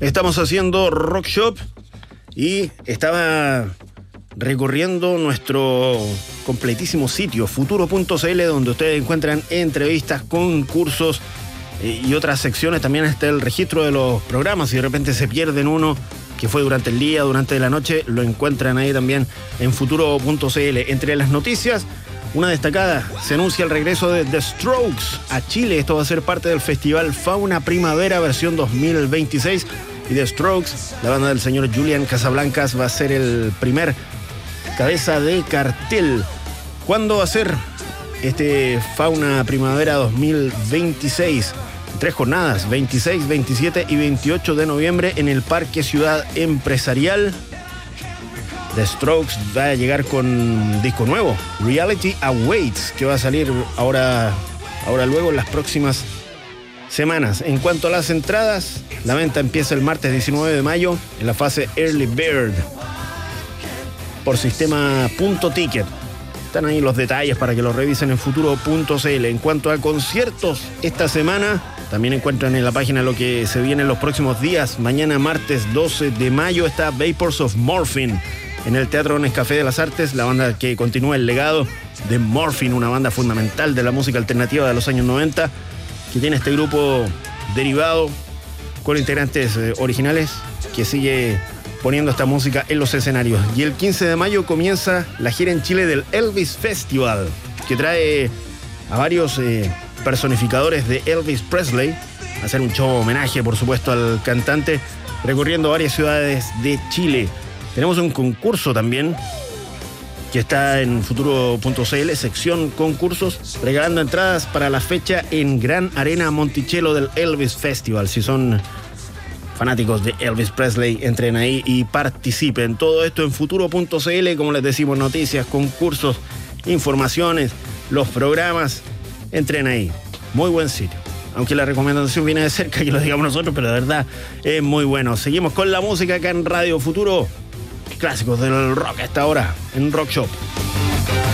Estamos haciendo Rock Shop y estaba recorriendo nuestro completísimo sitio futuro.cl, donde ustedes encuentran entrevistas, concursos y otras secciones. También está el registro de los programas. Si de repente se pierden uno que fue durante el día, durante la noche, lo encuentran ahí también en futuro.cl. Entre las noticias, una destacada: se anuncia el regreso de The Strokes a Chile. Esto va a ser parte del festival Fauna Primavera versión 2026. Y The Strokes, la banda del señor Julian Casablancas, va a ser el primer cabeza de cartel. ¿Cuándo va a ser este Fauna Primavera 2026? 3 jornadas, 26, 27 y 28 de noviembre en el Parque Ciudad Empresarial. The Strokes va a llegar con un disco nuevo, Reality Awaits, que va a salir ahora luego en las próximas semanas. En cuanto a las entradas, la venta empieza el martes 19 de mayo en la fase Early Bird por sistema .ticket. Están ahí los detalles para que los revisen en futuro.cl. En cuanto a conciertos, esta semana también encuentran en la página lo que se viene en los próximos días. Mañana martes 12 de mayo está Vapors of Morphine en el Teatro Nescafé de las Artes, la banda que continúa el legado de Morphine, una banda fundamental de la música alternativa de los años 90, que tiene este grupo derivado con integrantes originales que sigue poniendo esta música en los escenarios. Y el 15 de mayo comienza la gira en Chile del Elvis Festival, que trae a varios personificadores de Elvis Presley a hacer un show homenaje, por supuesto, al cantante, recorriendo varias ciudades de Chile. Tenemos un concurso también que está en futuro.cl, sección concursos, regalando entradas para la fecha en Gran Arena Monticello del Elvis Festival. Si son fanáticos de Elvis Presley, entren ahí y participen. Todo esto en futuro.cl, como les decimos, noticias, concursos, informaciones, los programas. Entren ahí. Muy buen sitio. Aunque la recomendación viene de cerca, que lo digamos nosotros, pero de verdad es muy bueno. Seguimos con la música acá en Radio Futuro. Clásicos del rock a esta hora en Rock Shop.